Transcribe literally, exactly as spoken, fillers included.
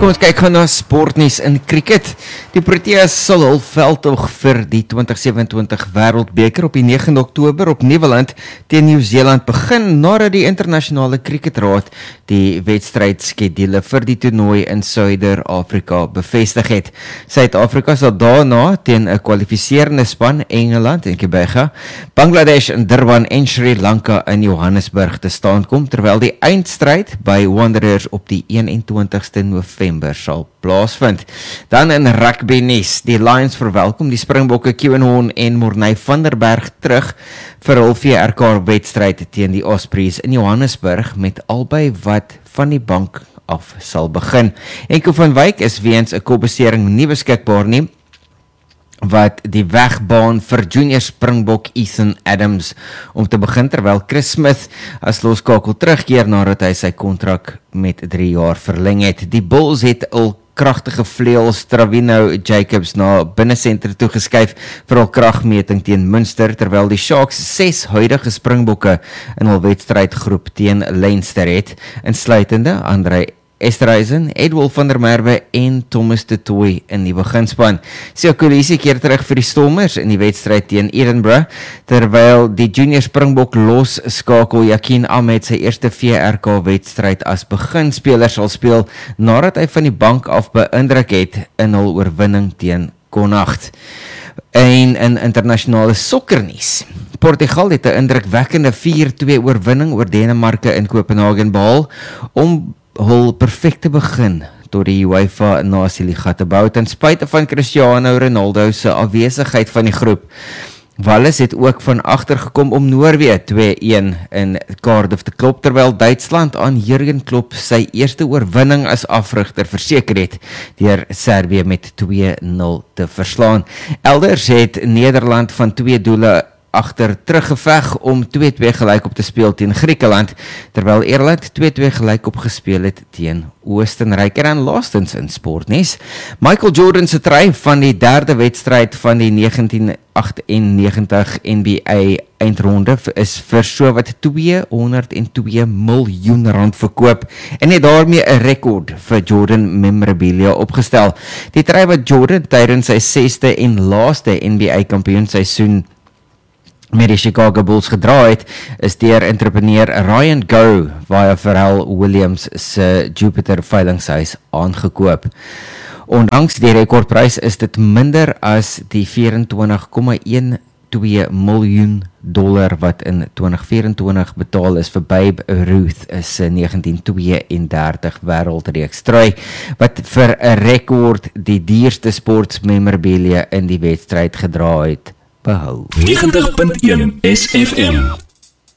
Kom ons kyk gaan na sportnuus in cricket. Die Proteas sal hul veldtog vir die twintig sewe-en-twintig Wêreldbeker op die negende Oktober op Nieuweland teen Nieu-Seeland begin nadat die internasionale cricketraad die wedstrydskedule vir die toernooi in Suider-Afrika bevestig het. Suid-Afrika sal daarna teen 'n kwalifiserende span Engeland en Quebec, Bangladesh in Durban en Sri Lanka in Johannesburg te staan kom, terwyl die eindstryd by Wanderers op die eenentwintigste November sal plaasvind. Dan in rugby nuus, die Lions verwelkom die Springbokke Kiewenhorn en Morney van der Berg terug vir hul V R K-wedstryd teen die Ospreys in Johannesburg met albei wat van die bank af sal begin. Enko van Wyk is weens 'n kopbesering nie beskikbaar nie, wat die wegbaan vir junior Springbok Ethan Adams om te begin, terwyl Chris Smith as loskakel terugkeer nadat hy sy kontrak met drie jaar verleng het. Die Bulls het al kragtige vleuels Travino Jacobs na binnensenter toe geskuif vir hul kragmeting teen Munster, terwyl die Sharks ses huidige Springbokke in hul wedstrydgroep teen Leinster het, insluitende Andre Esterhuizen, Edwil van der Merwe en Thomas de Toey in die beginspan. Siya Kolisi keer terug vir die Stormers in die wedstryd teen Edinburgh, terwyl die junior Springbok los skakel Yakin Ahmed sy eerste V R K-wedstryd as beginspeler sal speel, nadat hy van die bank af beïndruk het in hul oorwinning teen Connacht. En in internasionale sokkernuus, Portugal het 'n indrukwekkende vier twee oorwinning oor Denemarke in Kopenhagen behaal om hul perfekte begin tot die UEFA Nasieliga te bou, ten spyte van Cristiano Ronaldo se afwesigheid van die groep. Wallis het ook van agter gekom om Noorwe twee-een in Cardiff te klop, terwyl Duitsland aan Jurgen Klopp sy eerste oorwinning as afrigter verseker het deur Servië met twee nul te verslaan. Elders het Nederland van twee doele agter teruggeveg om twee-twee gelyk op te speel teen Griekeland, terwyl Ierland twee-twee gelyk op gespeel het teen Oostenryk. En dan laastens in sportnuus, Michael Jordan se try van die derde wedstryd van die negentien agtennegentig N B A eindronde is vir sowat tweehonderdtwee miljoen rand verkoop en het daarmee 'n rekord vir Jordan memorabilia opgestel. Die try wat Jordan tydens sy sesde en laaste N B A kampioenseisoen met die Chicago Bulls gedra het, is deur entrepreneur Ryan Go via Pharrell Williams se Jupiter veilingshuis aangekoop. Ondanks die rekordprys is dit minder as die vyf-en-twintig komma twaalf miljoen dollar wat in twintig vyf-en-twintig betaal is vir Babe Ruth se negentien twee-en-dertig wêreldreeks trui, wat vir 'n rekord die duurste sportsmemorabilia in die wedstryd gedra het behou. negentig punt een S F M